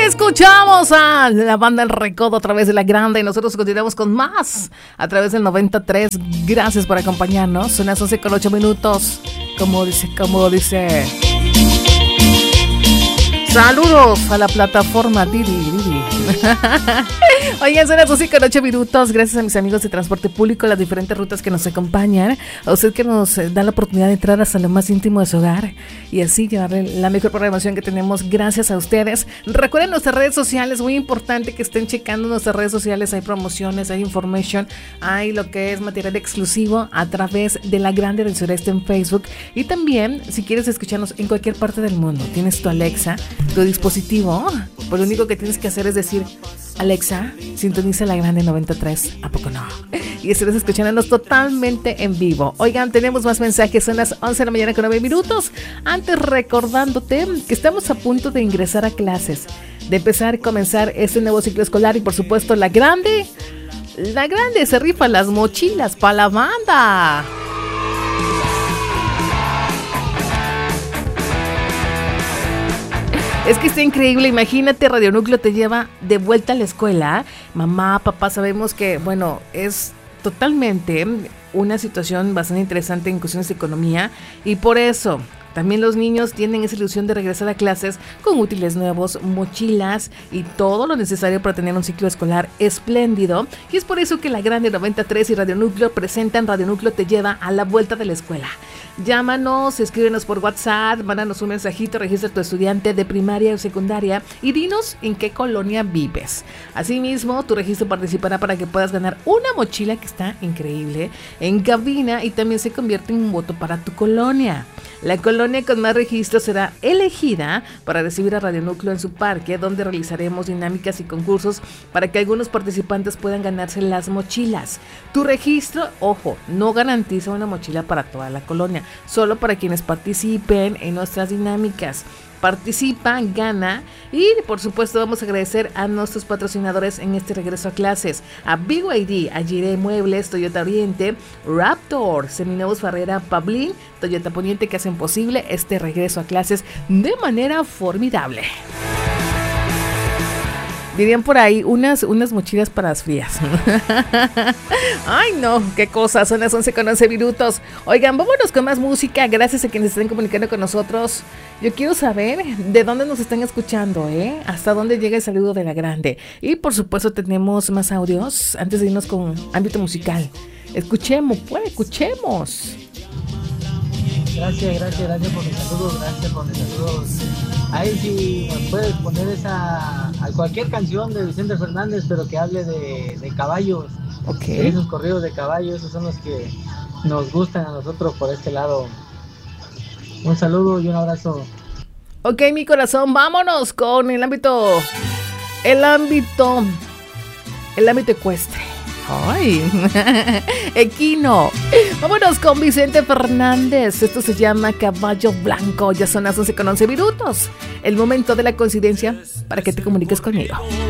Escuchamos a la banda El Recodo a través de La Grande y nosotros continuamos con más a través del 93. Gracias por acompañarnos. Son las 11:08. Como dice. Saludos a la plataforma Didi. Oigan, son las 12:08. Gracias a mis amigos de transporte público, las diferentes rutas que nos acompañan, a usted que nos da la oportunidad de entrar hasta lo más íntimo de su hogar y así llevarle la mejor programación que tenemos. Gracias a ustedes. Recuerden nuestras redes sociales, muy importante que estén checando nuestras redes sociales. Hay promociones, hay information, hay lo que es material exclusivo a través de La Grande del Sureste en Facebook. Y también, si quieres escucharnos en cualquier parte del mundo, tienes tu Alexa, tu dispositivo, pues lo único que tienes que hacer es decir: Alexa, sintoniza La Grande 93. ¿A poco no? Y estarás escuchándonos totalmente en vivo. Oigan, tenemos más mensajes. Son las 11 de la mañana con 9 minutos. Antes, recordándote que estamos a punto de ingresar a clases, de comenzar este nuevo ciclo escolar. Y por supuesto, La Grande se rifa las mochilas para la banda. Es que está increíble, imagínate, Radio Núcleo te lleva de vuelta a la escuela. Mamá, papá, sabemos que, bueno, es totalmente una situación bastante interesante en cuestiones de economía y por eso también los niños tienen esa ilusión de regresar a clases con útiles nuevos, mochilas y todo lo necesario para tener un ciclo escolar espléndido. Y es por eso que La Grande 93 y Radio Núcleo presentan Radio Núcleo te lleva a la vuelta de la escuela. Llámanos, escríbenos por WhatsApp, mándanos un mensajito, registra tu estudiante de primaria o secundaria y dinos en qué colonia vives. Asimismo, tu registro participará para que puedas ganar una mochila que está increíble en cabina y también se convierte en un voto para tu colonia. La colonia con más registros será elegida para recibir a Radio Núcleo en su parque, donde realizaremos dinámicas y concursos para que algunos participantes puedan ganarse las mochilas. Tu registro, ojo, no garantiza una mochila para toda la colonia, solo para quienes participen en nuestras dinámicas. Participa, gana y por supuesto vamos a agradecer a nuestros patrocinadores en este regreso a clases: a BYD, a Giré Muebles, Toyota Oriente, Raptor, Seminuevos Farrera, Pablín, Toyota Poniente, que hacen posible este regreso a clases de manera formidable. Dirían por ahí, unas mochilas para las frías. Ay, no, qué cosas. Son las 11:11. Oigan, vámonos con más música. Gracias a quienes estén comunicando con nosotros. Yo quiero saber de dónde nos están escuchando, hasta dónde llega el saludo de La Grande. Y por supuesto tenemos más audios antes de irnos con ámbito musical. Escuchemos. Gracias por los saludos, gracias por los saludos. Ahí sí me puedes poner a cualquier canción de Vicente Fernández, pero que hable de caballos. Okay. Esos corridos de caballos, esos son los que nos gustan a nosotros por este lado. Un saludo y un abrazo. Ok, mi corazón, vámonos con el ámbito ecuestre. Ay, equino. Vámonos con Vicente Fernández. Esto se llama Caballo Blanco. Ya son las 11:11. El momento de la coincidencia para que te comuniques conmigo.